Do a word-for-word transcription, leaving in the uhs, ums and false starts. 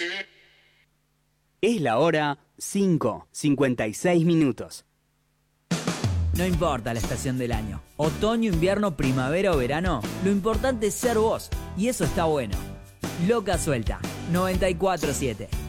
Es la hora cinco, cincuenta y seis minutos. No importa la estación del año, otoño, invierno, primavera o verano, lo importante es ser vos, y eso está bueno. Loca Suelta, noventa y cuatro siete.